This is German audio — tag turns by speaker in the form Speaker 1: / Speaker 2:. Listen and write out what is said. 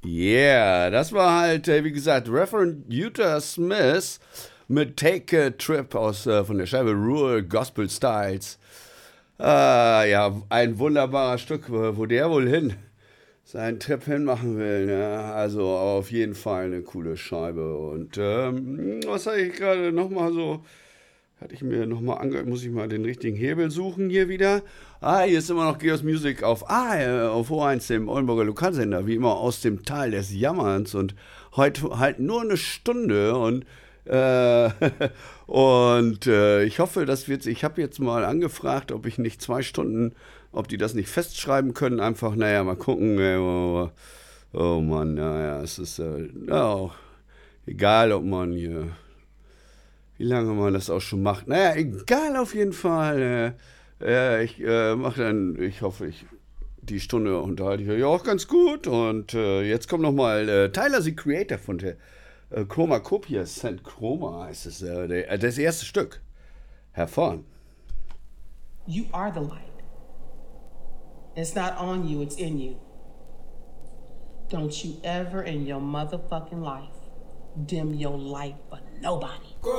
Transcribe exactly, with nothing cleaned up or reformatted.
Speaker 1: Yeah, das war halt, äh, wie gesagt, Reverend Utah Smith mit Take a Trip aus, äh, von der Scheibe Rural Gospel Styles. Äh, ja, ein wunderbarer Stück, wo wo der wohl hin seinen Trip hinmachen will. Ne? Also auf jeden Fall eine coole Scheibe. Und ähm, was habe ich gerade nochmal so, hatte ich mir nochmal angehört, muss ich mal den richtigen Hebel suchen hier wieder. Ah, hier ist immer noch Geos Music auf, ah, äh, auf O eins, dem Oldenburger Lokalsender, wie immer aus dem Tal des Jammerns. Und heute halt nur eine Stunde und äh, und äh, ich hoffe, das wird, ich habe jetzt mal angefragt, ob ich nicht zwei Stunden, ob die das nicht festschreiben können, einfach, naja, mal gucken. Äh, oh, oh Mann, naja, es ist äh, ja, auch egal, ob man hier, wie lange man das auch schon macht. Naja, egal auf jeden Fall. Äh, äh, ich äh, mache dann, ich hoffe, ich die Stunde unterhalte ich euch auch ganz gut. Und äh, jetzt kommt nochmal äh, Tyler, the Creator von der äh, Chromacopia Saint Chroma, ist es, äh, der, äh, das erste Stück. Hervor.
Speaker 2: You are the light. It's not on you, it's in you. Don't you ever in your motherfucking life dim your light for nobody.